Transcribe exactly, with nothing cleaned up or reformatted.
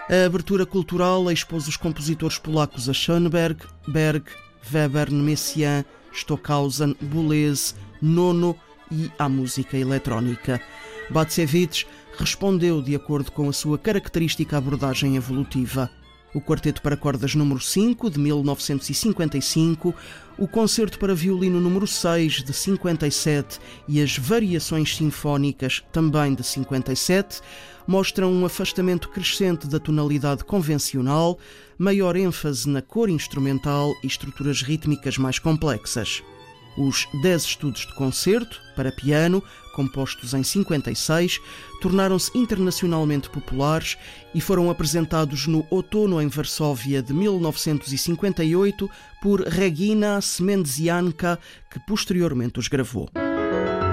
A abertura cultural expôs os compositores polacos a Schoenberg, Berg, Weber, Messiaen, Stockhausen, Boulez, Nono e à música eletrónica. Bacevich respondeu de acordo com a sua característica abordagem evolutiva. O Quarteto para Cordas número cinco, de mil novecentos e cinquenta e cinco, o Concerto para Violino número seis, de cinquenta e sete e as Variações Sinfónicas, também de cinquenta e sete, mostram um afastamento crescente da tonalidade convencional, maior ênfase na cor instrumental e estruturas rítmicas mais complexas. Os dez estudos de concerto, para piano, compostos em cinquenta e seis, tornaram-se internacionalmente populares e foram apresentados no outono em Varsóvia de mil novecentos e cinquenta e oito por Regina Smendzianka, que posteriormente os gravou.